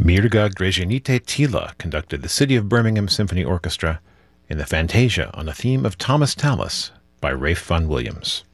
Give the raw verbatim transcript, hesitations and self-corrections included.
Mirga Gražinytė Tyla conducted the City of Birmingham Symphony Orchestra in the Fantasia on the theme of Thomas Tallis by Ralph Vaughan Williams.